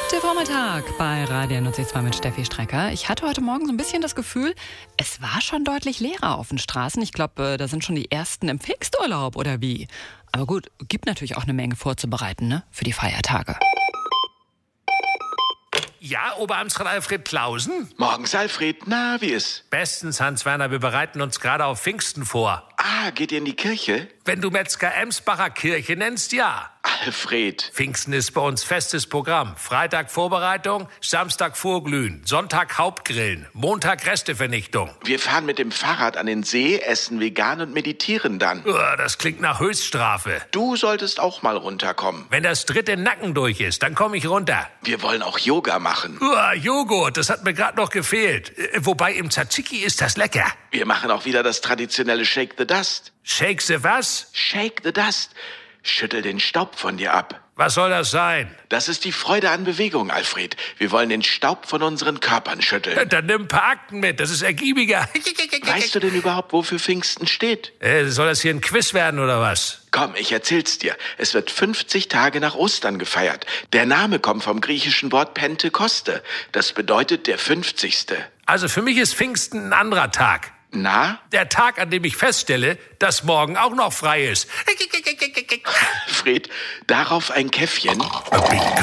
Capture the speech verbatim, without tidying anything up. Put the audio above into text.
Der Vormittag bei Radio N O C zwei mit Steffi Strecker. Ich hatte heute Morgen so ein bisschen das Gefühl, es war schon deutlich leerer auf den Straßen. Ich glaube, da sind schon die Ersten im Pfingsturlaub oder wie. Aber gut, gibt natürlich auch eine Menge vorzubereiten, ne, für die Feiertage. Ja, Oberamtsrat Alfred Clausen? Morgens, Alfred. Na, wie ist? Bestens, Hans-Werner. Wir bereiten uns gerade auf Pfingsten vor. Ah, geht ihr in die Kirche? Wenn du Metzger-Emsbacher Kirche nennst, ja. Alfred. Pfingsten ist bei uns festes Programm. Freitag Vorbereitung, Samstag Vorglühen, Sonntag Hauptgrillen, Montag Restevernichtung. Wir fahren mit dem Fahrrad an den See, essen vegan und meditieren dann. Uah, das klingt nach Höchststrafe. Du solltest auch mal runterkommen. Wenn das dritte Nacken durch ist, dann komme ich runter. Wir wollen auch Yoga machen. Uah, Joghurt, das hat mir gerade noch gefehlt. Äh, Wobei im Tzatziki ist das lecker. Wir machen auch wieder das traditionelle Shake the Dust. Shake the was? Shake the Dust. Schüttel den Staub von dir ab. Was soll das sein? Das ist die Freude an Bewegung, Alfred. Wir wollen den Staub von unseren Körpern schütteln. Dann nimm ein paar Akten mit, das ist ergiebiger. Weißt du denn überhaupt, wofür Pfingsten steht? Äh, soll das hier ein Quiz werden oder was? Komm, ich erzähl's dir. Es wird fünfzig Tage nach Ostern gefeiert. Der Name kommt vom griechischen Wort Pentekoste. Das bedeutet der fünfzigste. Also für mich ist Pfingsten ein anderer Tag. Na? Der Tag, an dem ich feststelle, dass morgen auch noch frei ist. Alfred, darauf ein Käffchen.